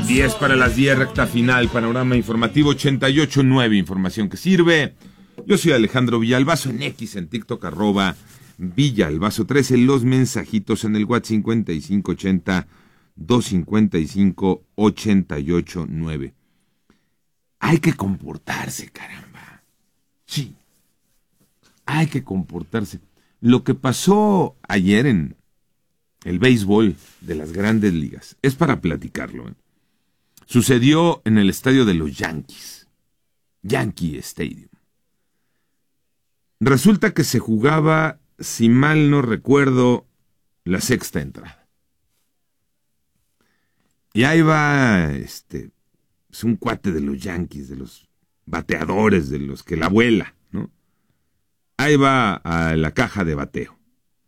10 para las 10, recta final, panorama informativo 88.9, información que sirve. Yo soy Alejandro Villalbazo, en X, en TikTok, @Villalbazo13, los mensajitos en el WhatsApp 5580-255-889. Hay que comportarse, caramba. Sí, hay que comportarse. Lo que pasó ayer en el béisbol de las grandes ligas es para platicarlo, ¿eh? Sucedió en el estadio de los Yankees, Yankee Stadium. Resulta que se jugaba, si mal no recuerdo, la sexta entrada. Y ahí va es un cuate de los Yankees, de los bateadores, de los que la vuela, ¿no? Ahí va a la caja de bateo.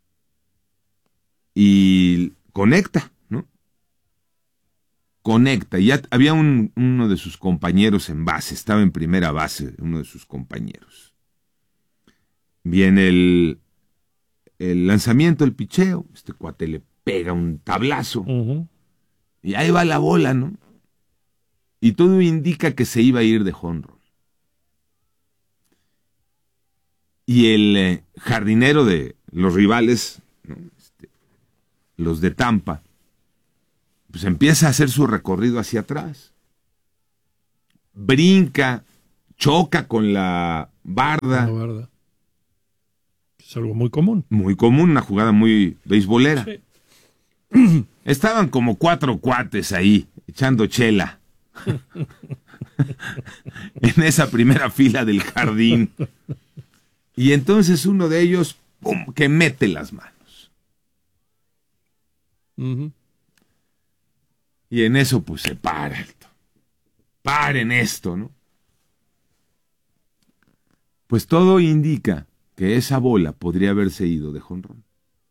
Y conecta, ¿no? Conecta. Y ya había uno de sus compañeros en base, estaba en primera base, uno de sus compañeros. Viene el lanzamiento, el picheo, este cuate le pega un tablazo. Y ahí va la bola, ¿no? Y todo indica que se iba a ir de jonrón. Y el jardinero de los rivales, ¿no? Los de Tampa, pues empieza a hacer su recorrido hacia atrás. Brinca, choca con la barda. La barda. Es algo muy común. Muy común, una jugada muy beisbolera. Sí. Estaban como 4 cuates ahí, echando chela. En esa primera fila del jardín. Y entonces uno de ellos, ¡pum!, que mete las manos. Y en eso pues se para. Paren esto, ¿no? Pues todo indica que esa bola podría haberse ido de jonrón.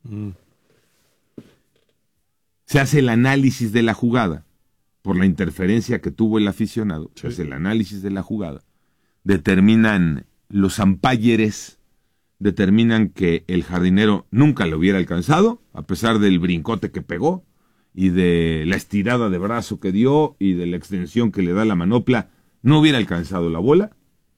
Se hace el análisis de la jugada por la interferencia que tuvo el aficionado. Sí. Se hace el análisis de la jugada. Determinan los umpires, determinan que el jardinero nunca lo hubiera alcanzado, a pesar del brincote que pegó y de la estirada de brazo que dio y de la extensión que le da la manopla, no hubiera alcanzado la bola.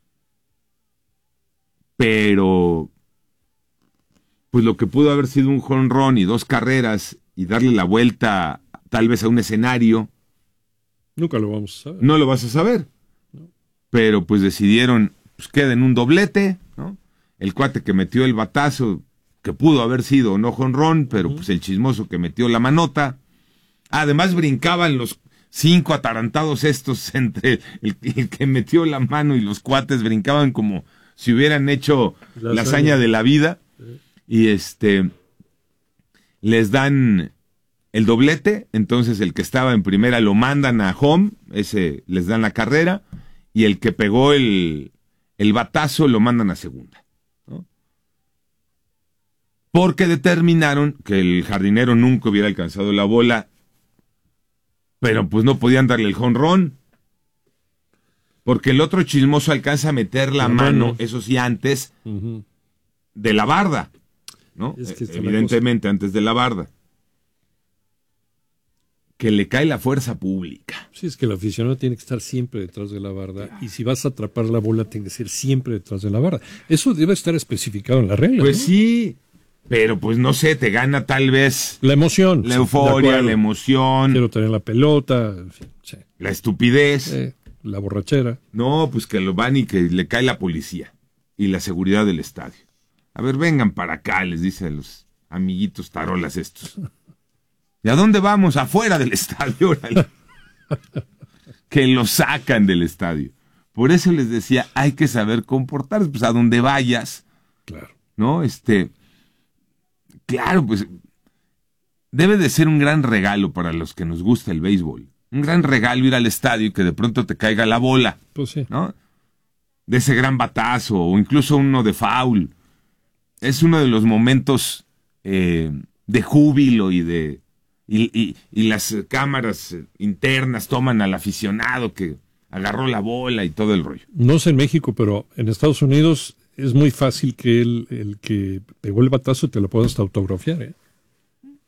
Pero pues lo que pudo haber sido un jonrón y 2 carreras y darle la vuelta tal vez a un escenario, nunca lo vamos a saber. No lo vas a saber. No. Pero pues decidieron, pues queda en un doblete, ¿no? El cuate que metió el batazo, que pudo haber sido no jonrón, pero pues el chismoso que metió la manota. Además brincaban los 5 atarantados estos entre el que metió la mano y los cuates, brincaban como si hubieran hecho la hazaña de la vida. Sí. Y les dan el doblete, entonces el que estaba en primera lo mandan a home, ese les dan la carrera, y el que pegó el batazo lo mandan a segunda, ¿no? Porque determinaron que el jardinero nunca hubiera alcanzado la bola, pero pues no podían darle el jonrón, porque el otro chismoso alcanza a meter la mano, eso sí, antes de la barda, ¿no? Es que evidentemente antes de la barda. Que le cae la fuerza pública. Sí, es que el aficionado tiene que estar siempre detrás de la barda, y si vas a atrapar la bola tiene que ser siempre detrás de la barda. Eso debe estar especificado en la regla. Pues ¿no? Sí, pero pues no sé, te gana tal vez la emoción, la euforia, la emoción. Quiero tener la pelota, en fin, sí. La estupidez. La borrachera. No, pues que lo van y que le cae la policía y la seguridad del estadio. A ver, vengan para acá, les dice a los amiguitos tarolas estos. ¿Y a dónde vamos? Afuera del estadio. Que lo sacan del estadio. Por eso les decía, hay que saber comportarse, pues a donde vayas. Claro. ¿No? Claro, pues debe de ser un gran regalo para los que nos gusta el béisbol. Un gran regalo ir al estadio y que de pronto te caiga la bola. Pues sí. ¿No? De ese gran batazo o incluso uno de foul. Es uno de los momentos de júbilo y las cámaras internas toman al aficionado que agarró la bola y todo el rollo. No sé en México, pero en Estados Unidos es muy fácil que el que pegó el batazo te lo puedas autografiar, ¿eh?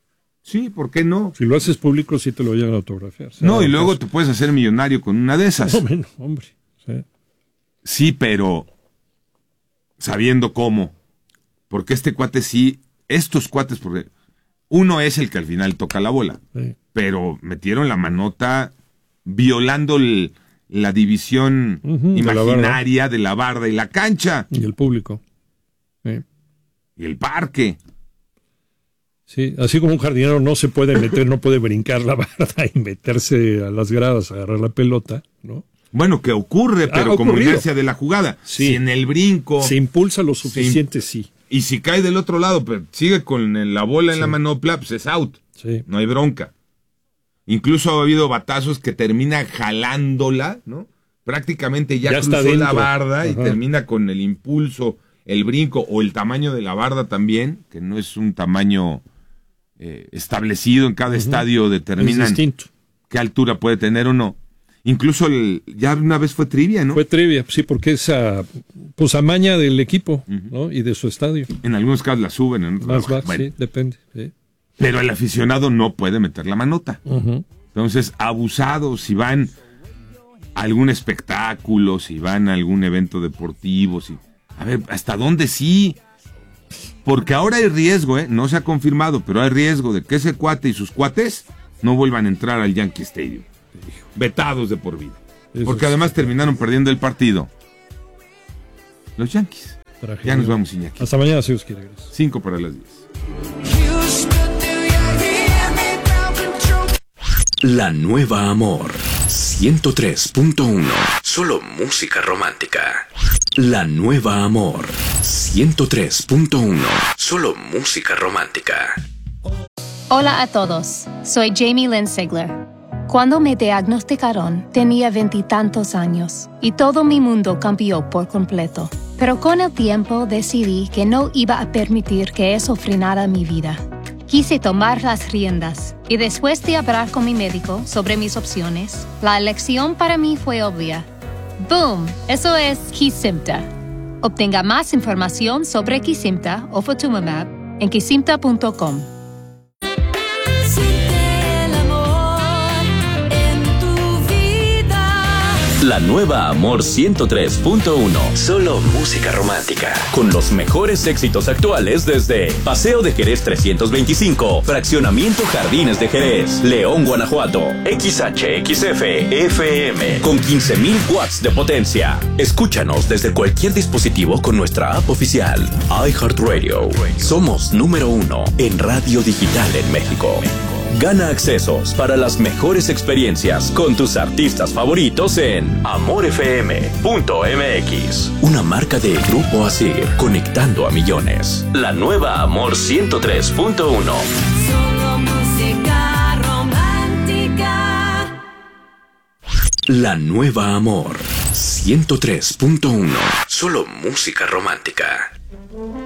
Sí, ¿por qué no? Si lo haces público, sí te lo llegan a autografiar. No, y luego te puedes hacer millonario con una de esas. No, menos, hombre. Sí. Sí, pero sabiendo cómo. Porque este cuate sí, estos cuates, porque uno es el que al final toca la bola, Sí. pero metieron la manota violando la división imaginaria de la barda y la cancha. Y el público. Sí. Y el parque. Sí, así como un jardinero no se puede meter, no puede brincar la barda y meterse a las gradas a agarrar la pelota, ¿no? Bueno, que ocurre, pero como inercia de la jugada. Sí. Si en el brinco... Se impulsa lo suficiente, sí. Y si cae del otro lado, pero sigue con la bola en la manopla, pues es out. Sí. No hay bronca. Incluso ha habido batazos que termina jalándola, ¿no? Prácticamente ya cruzó está dentro. la barda y Ajá. termina con el impulso, el brinco o el tamaño de la barda también, que no es un tamaño establecido en cada estadio, determinan Es distinto. qué altura puede tener o no. Incluso ya una vez fue trivia, ¿no? Fue trivia, sí, porque es amaña del equipo, ¿no? Y de su estadio. En algunos casos la suben, en otros Más no. va, Bueno, sí, depende. Sí. pero el aficionado no puede meter la manota. Ujú. Entonces, abusados, si van a algún espectáculo, si van a algún evento deportivo, a ver, ¿hasta dónde sí? Porque ahora hay riesgo, no se ha confirmado, pero hay riesgo de que ese cuate y sus cuates no vuelvan a entrar al Yankee Stadium. Vetados de por vida. Eso Porque es además terminaron perdiendo el partido. Los Yankees. tragedia. Ya nos vamos, Iñaki. Hasta mañana, si Dios quiere. 5 para las 10. La Nueva Amor 103.1. Solo música romántica. La Nueva Amor 103.1. Solo música romántica. Hola a todos, soy Jamie Lynn Sigler. Cuando me diagnosticaron, tenía 20 y tantos años y todo mi mundo cambió por completo. Pero con el tiempo decidí que no iba a permitir que eso frenara mi vida. Quise tomar las riendas y después de hablar con mi médico sobre mis opciones, la elección para mí fue obvia. ¡Boom! Eso es Kesimpta. Obtenga más información sobre Kesimpta o Ofatumumab en kesimpta.com. La Nueva Amor 103.1. Solo música romántica. Con los mejores éxitos actuales desde Paseo de Jerez 325, Fraccionamiento Jardines de Jerez, León, Guanajuato, XHXF FM, con 15,000 watts de potencia. Escúchanos desde cualquier dispositivo con nuestra app oficial, iHeartRadio. Somos número 1 en radio digital en México. Gana accesos para las mejores experiencias con tus artistas favoritos en amorfm.mx. Una marca de Grupo Asir, conectando a millones. La Nueva Amor 103.1. Solo música romántica. La Nueva Amor 103.1. Solo música romántica.